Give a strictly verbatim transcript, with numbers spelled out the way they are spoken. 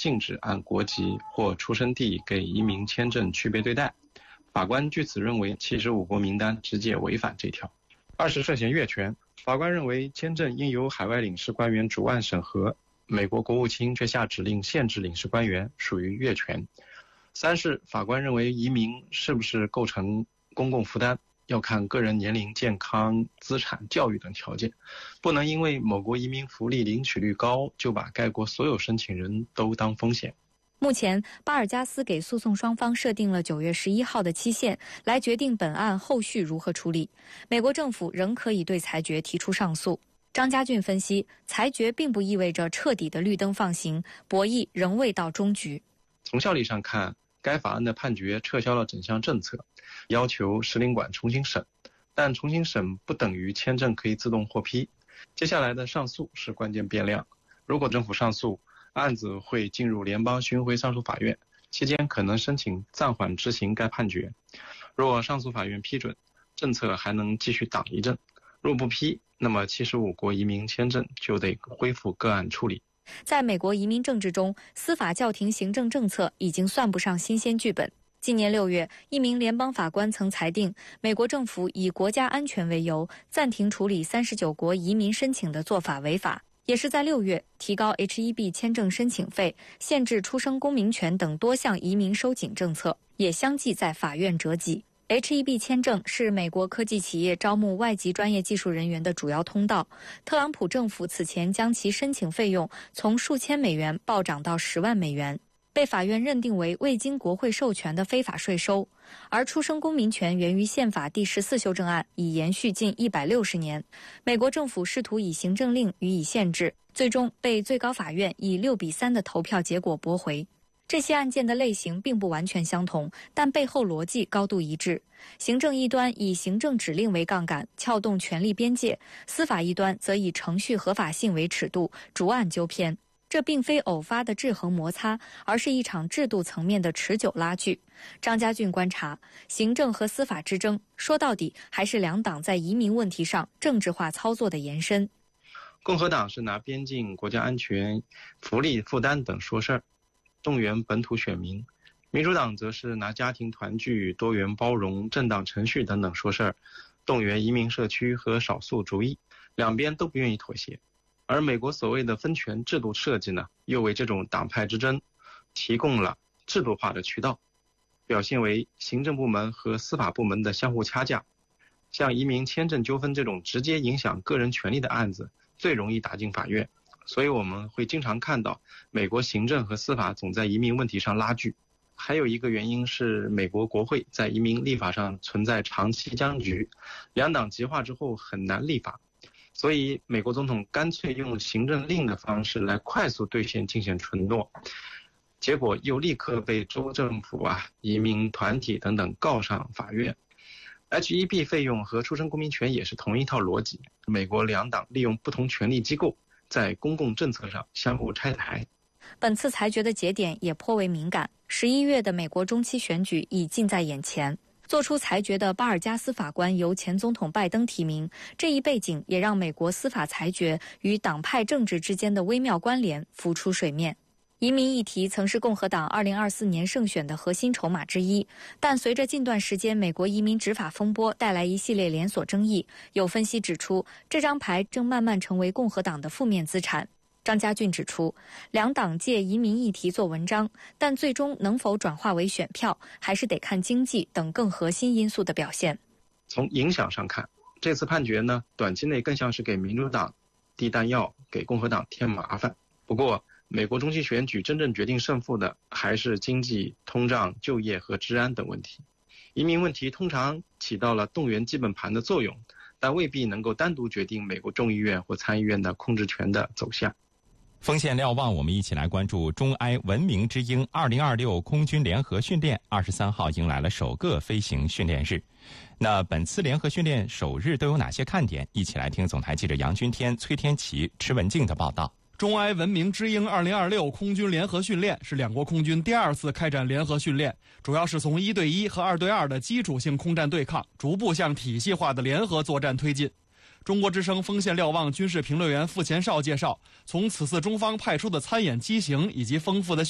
禁止按国籍或出生地给移民签证区别对待。法官据此认为七十五国名单直接违反这条。二是涉嫌越权，法官认为签证应由海外领事官员主案审核，美国国务卿却下指令限制领事官员，属于越权。三是法官认为移民是不是构成公共负担，要看个人年龄、健康、资产、教育等条件，不能因为某国移民福利领取率高，就把该国所有申请人都当风险。 目前，巴尔加斯给诉讼双方设定了九月十一号的期限，来决定本案后续如何处理。美国政府仍可以对裁决提出上诉。张家俊分析，裁决并不意味着彻底的绿灯放行，博弈仍未到终局。 从效力上看，该法案的判决撤销了整项政策，要求使领馆重新审，但重新审不等于签证可以自动获批。接下来的上诉是关键变量，如果政府上诉，案子会进入联邦巡回上诉法院，期间可能申请暂缓执行该判决。若上诉法院批准，政策还能继续挡一阵；若不批，那么七十五国移民签证就得恢复个案处理。 在美国移民政治中，司法叫停行政政策已经算不上新鲜剧本。今年六月，一名联邦法官曾裁定，美国政府以国家安全为由暂停处理三十九国移民申请的做法违法。也是在六月，提高 H 一 B 签证申请费、限制出生公民权等多项移民收紧政策，也相继在法院折戟。H 一 B 签证是美国科技企业招募外籍专业技术人员的主要通道。特朗普政府此前将其申请费用从数千美元暴涨到十万美元，被法院认定为未经国会授权的非法税收。而出生公民权源于宪法第十四修正案，已延续近一百六十年。美国政府试图以行政令予以限制，最终被最高法院以六比三的投票结果驳回。这些案件的类型并不完全相同，但背后逻辑高度一致。行政一端以行政指令为杠杆，撬动权力边界；司法一端则以程序合法性为尺度，逐案纠偏。这并非偶发的制衡摩擦，而是一场制度层面的持久拉锯。张家俊观察，行政和司法之争，说到底还是两党在移民问题上政治化操作的延伸。 共和党是拿边境、国家安全、福利负担等说事儿，动员本土选民；民主党则是拿家庭团聚、多元包容、政党程序等等说事儿，动员移民社区和少数族裔。两边都不愿意妥协。而美国所谓的分权制度设计呢，又为这种党派之争提供了制度化的渠道，表现为行政部门和司法部门的相互掐架。像移民签证纠纷这种直接影响个人权利的案子，最容易打进法院，所以我们会经常看到美国行政和司法总在移民问题上拉锯。还有一个原因是美国国会在移民立法上存在长期僵局，两党极化之后很难立法，所以美国总统干脆用行政令的方式来快速兑现竞选承诺，结果又立刻被州政府啊、移民团体等等告上法院。H 一 B 费用和出生公民权也是同一套逻辑，美国两党利用不同权力机构在公共政策上相互拆台。 本次裁决的节点也颇为敏感，十一月的美国中期选举已近在眼前。做出裁决的巴尔加斯法官由前总统拜登提名，这一背景也让美国司法裁决与党派政治之间的微妙关联浮出水面。移民议题曾是共和党二零二四年胜选的核心筹码之一，但随着近段时间美国移民执法风波带来一系列连锁争议，有分析指出，这张牌正慢慢成为共和党的负面资产。张家俊指出，两党借移民议题做文章，但最终能否转化为选票，还是得看经济等更核心因素的表现。 从影响上看，这次判决呢，短期内更像是给民主党递弹药，给共和党添麻烦。不过，美国中期选举真正决定胜负的还是经济、通胀、就业和治安等问题。移民问题通常起到了动员基本盘的作用，但未必能够单独决定美国众议院或参议院的控制权的走向。 锋线瞭望，我们一起来关注中埃文明之鹰二零二六空军联合训练，二十三号迎来了首个飞行训练日。那本次联合训练首日都有哪些看点？一起来听总台记者杨军天、崔天琪、池文静的报道。 中埃文明之鹰二零二六空军联合训练是两国空军第二次开展联合训练，主要是从一对一和二对二的基础性空战对抗，逐步向体系化的联合作战推进。中国之声锋线瞭望军事评论员傅前绍介绍，从此次中方派出的参演机型以及丰富的